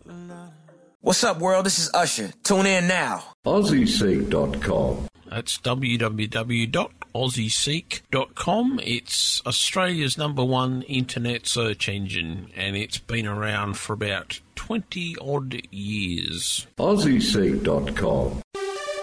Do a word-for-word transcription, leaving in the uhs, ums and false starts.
What's up, world? This is Usher. Tune in now. Aussie Seek dot com. That's w w w dot aussie seek dot com. It's Australia's number one internet search engine, and it's been around for about twenty odd years. Aussie Seek dot com.